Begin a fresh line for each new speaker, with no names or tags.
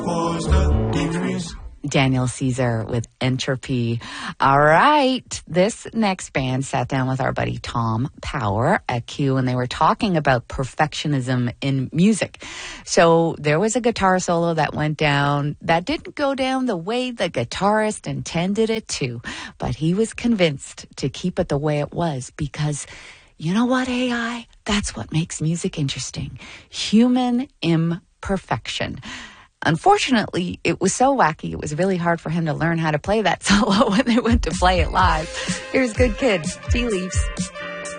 Daniel Caesar with Entropy. All right. This next band sat down with our buddy Tom Power at Q, and they were talking about perfectionism in music. So there was a guitar solo that went down that didn't go down the way the guitarist intended it to, but he was convinced to keep it the way it was because you know what, AI? That's what makes music interesting. Human imperfection. Unfortunately, it was so wacky, it was really hard for him to learn how to play that solo when they went to play it live. Here's Good Kid, Tea Leaves.